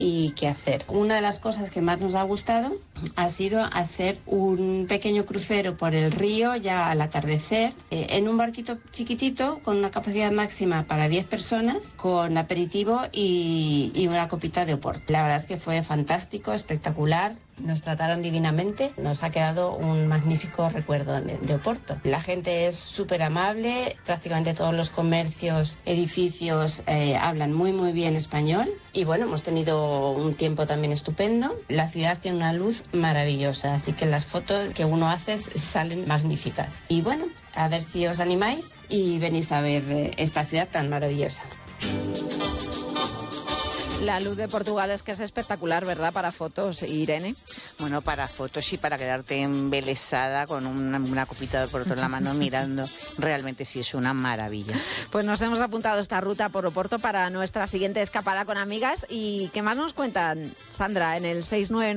y qué hacer. Una de las cosas que más nos ha gustado ha sido hacer un pequeño crucero por el río ya al atardecer, en un barquito chiquitito con una capacidad máxima para 10 personas, con aperitivo y una copita de Oporto. La verdad es que fue fantástico, espectacular. Nos trataron divinamente, nos ha quedado un magnífico recuerdo de Oporto. La gente es súper amable, prácticamente todos los comercios, edificios hablan muy bien español y bueno, hemos tenido un tiempo también estupendo. La ciudad tiene una luz maravillosa, así que las fotos que uno hace salen magníficas. Y bueno, a ver si os animáis y venís a ver esta ciudad tan maravillosa. La luz de Portugal es que es espectacular, ¿verdad? Para fotos, Irene. Bueno, para fotos y para quedarte embelesada con una copita de Oporto en la mano mirando. Realmente sí es una maravilla. Pues nos hemos apuntado esta ruta por Oporto para nuestra siguiente escapada con amigas. ¿Y qué más nos cuentan, Sandra, en el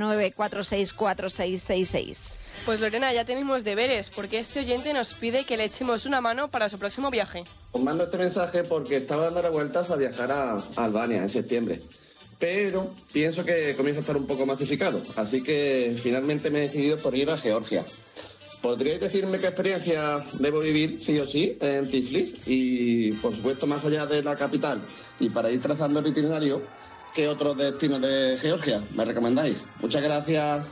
699-464666? Pues Lorena, ya tenemos deberes, porque este oyente nos pide que le echemos una mano para su próximo viaje. Os mando este mensaje porque estaba dando vueltas a viajar a Albania en septiembre. Pero pienso que comienza a estar un poco masificado, así que finalmente me he decidido por ir a Georgia. ¿Podríais decirme qué experiencia debo vivir, sí o sí, en Tiflis? Y, por supuesto, más allá de la capital, y para ir trazando el itinerario, ¿qué otros destinos de Georgia me recomendáis? Muchas gracias.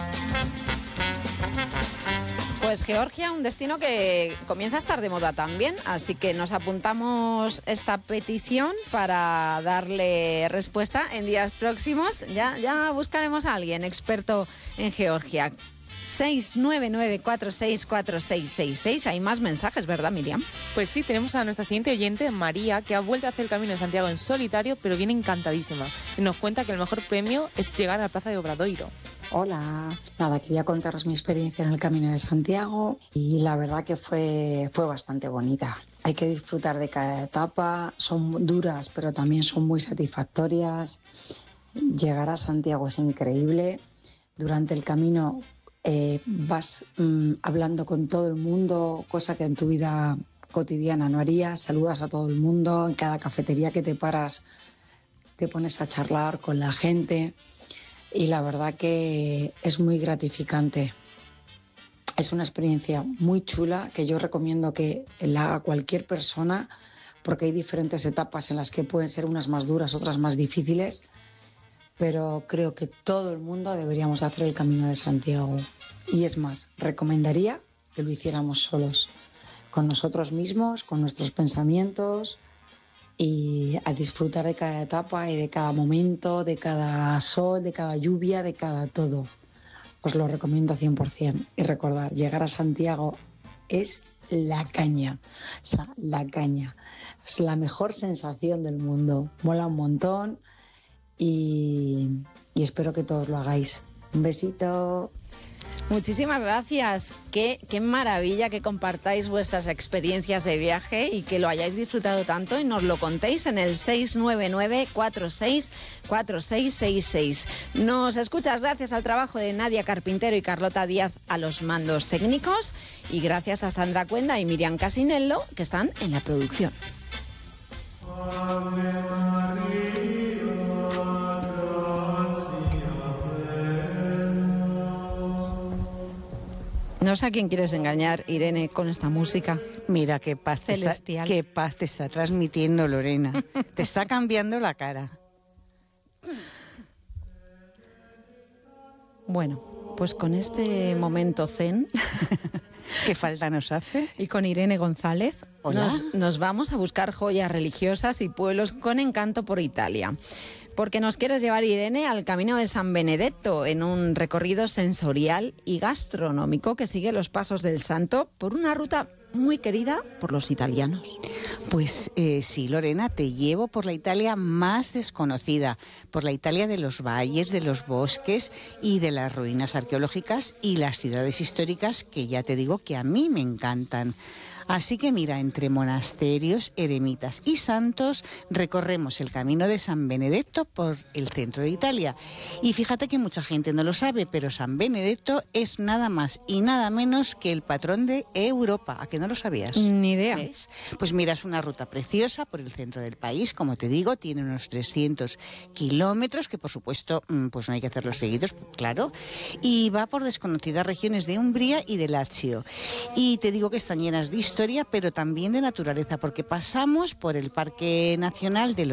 Pues Georgia, un destino que comienza a estar de moda también, así que nos apuntamos esta petición para darle respuesta en días próximos. Ya buscaremos a alguien experto en Georgia. 699464666. Hay más mensajes, ¿verdad, Miriam? Pues sí, tenemos a nuestra siguiente oyente, María, que ha vuelto a hacer el Camino de Santiago en solitario, pero viene encantadísima. Y nos cuenta que el mejor premio es llegar a la Plaza de Obradoiro. Hola, nada, quería contaros mi experiencia en el Camino de Santiago y la verdad que fue bastante bonita. Hay que disfrutar de cada etapa, son duras pero también son muy satisfactorias. Llegar a Santiago es increíble. Durante el camino vas hablando con todo el mundo, cosa que en tu vida cotidiana no harías. Saludas a todo el mundo, en cada cafetería que te paras te pones a charlar con la gente. Y la verdad que es muy gratificante. Es una experiencia muy chula que yo recomiendo que la haga cualquier persona porque hay diferentes etapas en las que pueden ser unas más duras, otras más difíciles, pero creo que todo el mundo deberíamos hacer el Camino de Santiago. Y es más, recomendaría que lo hiciéramos solos, con nosotros mismos, con nuestros pensamientos, y a disfrutar de cada etapa y de cada momento, de cada sol, de cada lluvia, de cada todo. Os lo recomiendo 100%. Y recordar, llegar a Santiago es la caña. O sea, la caña. Es la mejor sensación del mundo. Mola un montón y espero que todos lo hagáis. Un besito. Muchísimas gracias. Qué maravilla que compartáis vuestras experiencias de viaje y que lo hayáis disfrutado tanto y nos lo contéis en el 699-464666. Nos escuchas gracias al trabajo de Nadia Carpintero y Carlota Díaz a los mandos técnicos y gracias a Sandra Cuenda y Miriam Casinello que están en la producción. No sé a quién quieres engañar, Irene, con esta música. Mira qué paz celestial. Qué paz te está transmitiendo, Lorena. Te está cambiando la cara. Bueno, pues con este momento zen... ¿Qué falta nos hace? Y con Irene González nos vamos a buscar joyas religiosas y pueblos con encanto por Italia. Porque nos quieres llevar, Irene, al Camino de San Benedetto en un recorrido sensorial y gastronómico que sigue los pasos del santo por una ruta muy querida por los italianos. Pues sí, Lorena, te llevo por la Italia más desconocida, por la Italia de los valles, de los bosques y de las ruinas arqueológicas y las ciudades históricas que ya te digo que a mí me encantan. Así que mira, entre monasterios, eremitas y santos recorremos el camino de San Benedetto por el centro de Italia. Y fíjate que mucha gente no lo sabe, pero San Benedetto es nada más y nada menos que el patrón de Europa. ¿A que no lo sabías? Ni idea. ¿Ves? Pues mira, es una ruta preciosa por el centro del país, como te digo, tiene unos 300 kilómetros, que por supuesto pues no hay que hacerlos seguidos, claro, y va por desconocidas regiones de Umbría y de Lazio. Y te digo que están llenas de historia, pero también de naturaleza, porque pasamos por el Parque Nacional de los